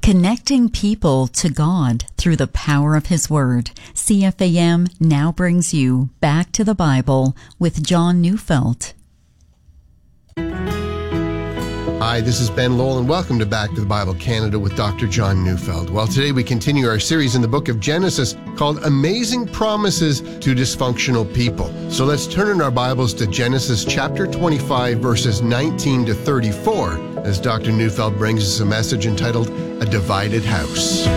Connecting people to God through the power of His Word. CFAM now brings you Back to the Bible with John Neufeld. Hi, this is Ben Lowell, and welcome to Back to the Bible Canada with Dr. John Neufeld. Well, today we continue our series in the book of Genesis called Amazing Promises to Dysfunctional People. So let's turn in our Bibles to Genesis chapter 25, verses 19 to 34, as Dr. Neufeld brings us a message entitled, A Divided House.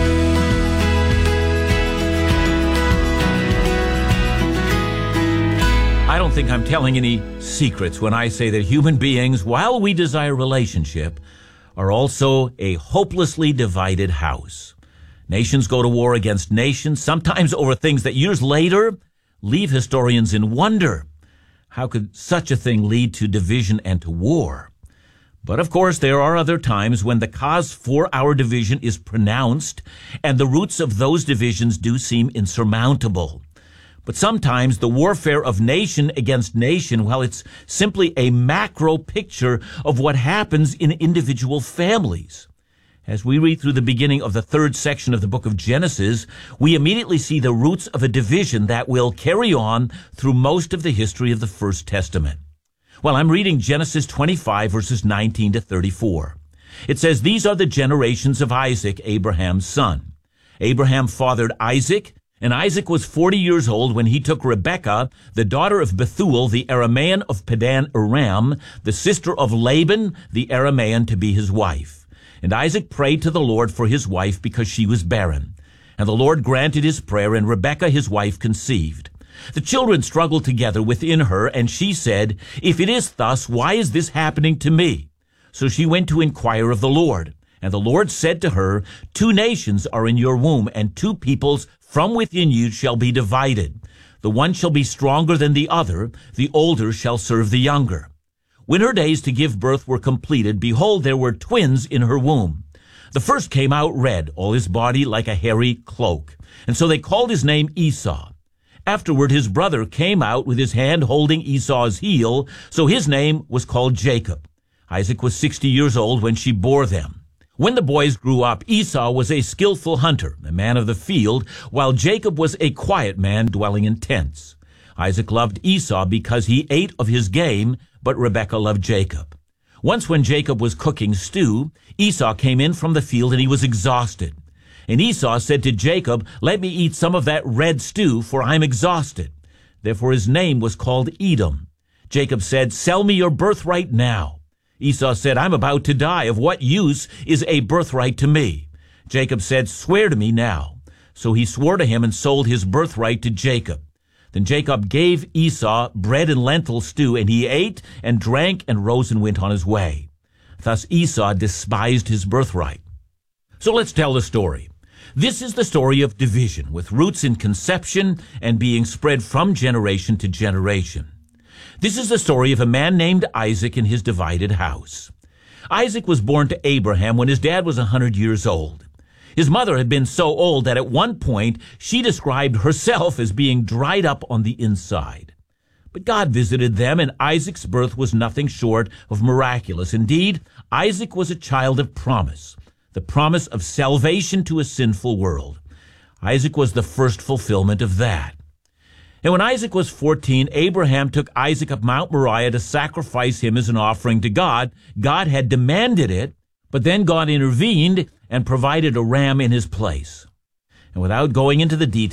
I don't think I'm telling any secrets when I say that human beings, while we desire relationship, are also a hopelessly divided house. Nations go to war against nations, sometimes over things that years later leave historians in wonder. How could such a thing lead to division and to war? But of course, there are other times when the cause for our division is pronounced, and the roots of those divisions do seem insurmountable. But sometimes the warfare of nation against nation, well, it's simply a macro picture of what happens in individual families. As we read through the beginning of the third section of the book of Genesis, we immediately see the roots of a division that will carry on through most of the history of the First Testament. Well, I'm reading Genesis 25, verses 19 to 34. It says, "These are the generations of Isaac, Abraham's son. Abraham fathered Isaac, and Isaac was 40 years old when he took Rebekah, the daughter of Bethuel, the Aramean of Padan Aram, the sister of Laban, the Aramean, to be his wife. And Isaac prayed to the Lord for his wife because she was barren. And the Lord granted his prayer, and Rebekah his wife conceived. The children struggled together within her, and she said, 'If it is thus, why is this happening to me?' So she went to inquire of the Lord. And the Lord said to her, 'Two nations are in your womb, and two peoples from within you shall be divided. The one shall be stronger than the other, the older shall serve the younger.' When her days to give birth were completed, behold, there were twins in her womb. The first came out red, all his body like a hairy cloak. And so they called his name Esau. Afterward his brother came out with his hand holding Esau's heel, so his name was called Jacob. Isaac was 60 years old when she bore them. When the boys grew up, Esau was a skillful hunter, a man of the field, while Jacob was a quiet man dwelling in tents. Isaac loved Esau because he ate of his game, but Rebekah loved Jacob. Once when Jacob was cooking stew, Esau came in from the field and he was exhausted. And Esau said to Jacob, 'Let me eat some of that red stew, for I am exhausted.' Therefore his name was called Edom. Jacob said, 'Sell me your birthright now.' Esau said, 'I'm about to die. Of what use is a birthright to me?' Jacob said, 'Swear to me now.' So he swore to him and sold his birthright to Jacob. Then Jacob gave Esau bread and lentil stew, and he ate and drank and rose and went on his way. Thus Esau despised his birthright." So let's tell the story. This is the story of division, with roots in conception and being spread from generation to generation. This is the story of a man named Isaac and his divided house. Isaac was born to Abraham when his dad was 100 years old. His mother had been so old that at one point she described herself as being dried up on the inside. But God visited them, and Isaac's birth was nothing short of miraculous. Indeed, Isaac was a child of promise, the promise of salvation to a sinful world. Isaac was the first fulfillment of that. And when Isaac was 14, Abraham took Isaac up Mount Moriah to sacrifice him as an offering to God. God had demanded it, but then God intervened and provided a ram in his place. And without going into the details,